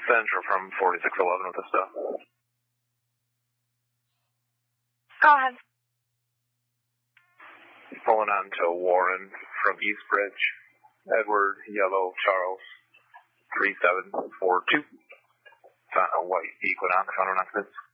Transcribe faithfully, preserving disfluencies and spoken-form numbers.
Central from forty-six eleven with the stuff. Go ahead. Pulling on to Warren from East Bridge. Edward, Yellow, Charles, three seven four two. It's on a white Equinox, I don't know if it's